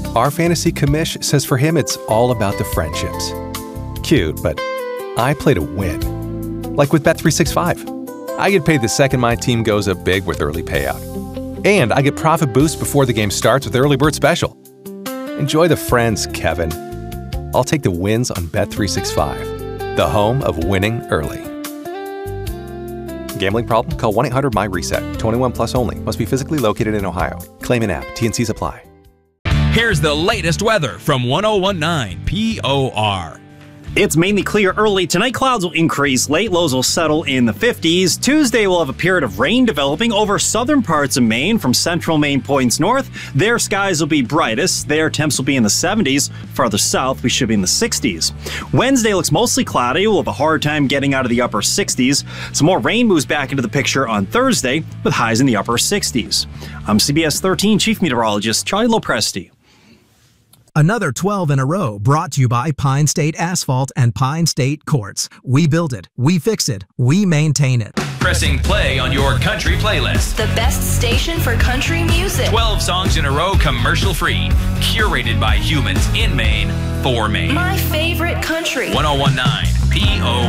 Our fantasy commish says for him it's all about the friendships. Cute, but I play to win. Like with Bet365. I get paid the second my team goes up big with early payout. And I get profit boost before the game starts with Early Bird Special. Enjoy the friends, Kevin. I'll take the wins on Bet365, the home of winning early. Gambling problem? Call 1-800-MY-RESET. 21 plus only. Must be physically located in Ohio. Claim in app. T&Cs apply. Here's the latest weather from 1019 POR. It's mainly clear early. Tonight, clouds will increase. Late lows will settle in the 50s. Tuesday, we'll have a period of rain developing over southern parts of Maine from central Maine points north. There, skies will be brightest. There, temps will be in the 70s. Farther south, we should be in the 60s. Wednesday looks mostly cloudy. We'll have a hard time getting out of the upper 60s. Some more rain moves back into the picture on Thursday with highs in the upper 60s. I'm CBS 13 Chief Meteorologist Charlie Lopresti. Another 12 in a row brought to you by Pine State Asphalt and Pine State Quartz. We build it, we fix it, we maintain it. Pressing play on your country playlist. The best station for country music. 12 songs in a row commercial free. Curated by humans in Maine for Maine. My favorite country. 1019 POR.